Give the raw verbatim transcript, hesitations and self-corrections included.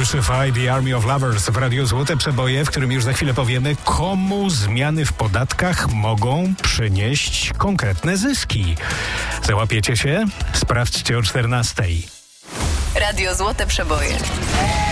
Crucify the Army of Lovers w Radiu Złote Przeboje, w którym już za chwilę powiemy, komu zmiany w podatkach mogą przynieść konkretne zyski. Załapiecie się? Sprawdźcie o czternastej. Radio Złote Przeboje.